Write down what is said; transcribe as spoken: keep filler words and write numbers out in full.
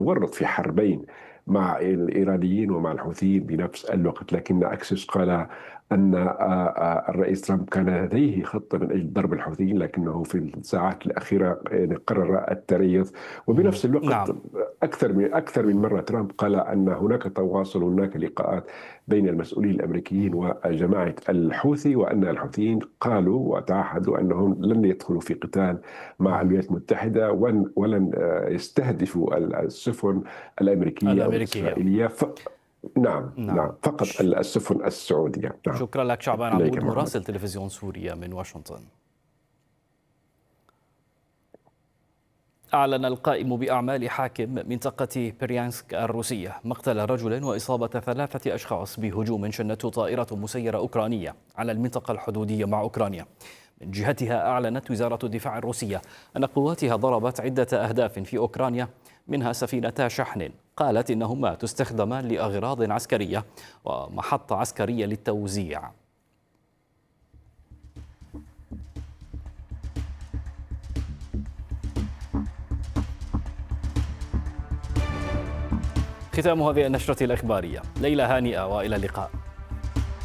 ورط في حربين مع الإيرانيين ومع الحوثيين بنفس الوقت. لكن أكسيس قال أن آه، آه، الرئيس ترامب كان لديه خطة من أجل ضرب الحوثيين، لكنه في الساعات الأخيرة يعني قرر التريث. مهم. وبنفس الوقت نعم. أكثر من أكثر من مرة ترامب قال أن هناك تواصل، هناك لقاءات بين المسؤولين الأمريكيين وجماعة الحوثي، وأن الحوثيين قالوا وتعهدوا أنهم لن يدخلوا في قتال مع مهم. الولايات المتحدة، ون- ولن آه، يستهدفوا السفن الأمريكية أو الأمريكية. الإسرائيلية. ف... نعم نعم. نعم، فقط ش- السفن السعودية. نعم. شكرا لك شعبان إليك عبود، محمد. مراسل تلفزيون سوريا من واشنطن. أعلن القائم بأعمال حاكم منطقة بريانسك الروسية مقتل رجل وإصابة ثلاثة أشخاص بهجوم شنته طائرة مسيرة أوكرانية على المنطقة الحدودية مع أوكرانيا. من جهتها أعلنت وزارة الدفاع الروسية أن قواتها ضربت عدة أهداف في أوكرانيا، منها سفينتا شحن قالت إنهما تستخدمان لأغراض عسكرية ومحطة عسكرية للتوزيع. ختام هذه النشرة الإخبارية. ليلة هانئة وإلى اللقاء.